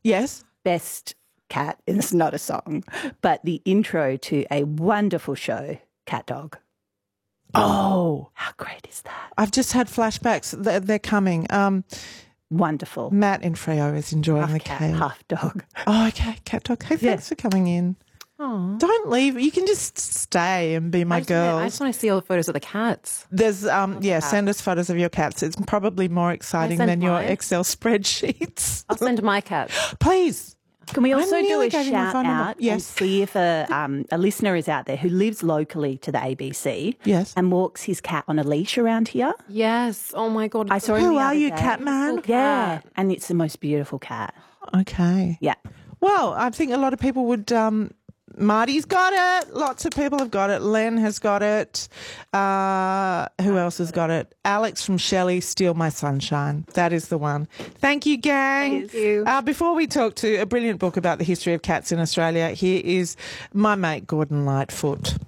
Yes. Best cat, and it's not a song, but the intro to a wonderful show, Cat Dog. Oh, how great is that? I've just had flashbacks. They're coming. Wonderful. Matt in Freo is enjoying Half the cat, kale. half dog. Oh, okay, cat dog. Hey, thanks for coming in. Oh, Don't leave. You can just stay and be my girl. I just want to see all the photos of the cats. There's send us photos of your cats. It's probably more exciting send than your mine? Excel spreadsheets. I'll send my cats. Please. Can we also do nearly a gave you my shout phone number. out and Yes. see if a listener is out there who lives locally to the ABC Yes. and walks his cat on a leash around here? Yes. Oh my God. I saw him Who the are other you, day. cat man? Yeah, and it's the most beautiful cat. Okay. Yeah. Well, I think a lot of people would. Marty's got it. Lots of people have got it. Len has got it. Who else has got it? Alex from Shelley, Steal My Sunshine. That is the one. Thank you, gang. Thank you. Before we talk to a brilliant book about the history of cats in Australia, here is my mate Gordon Lightfoot.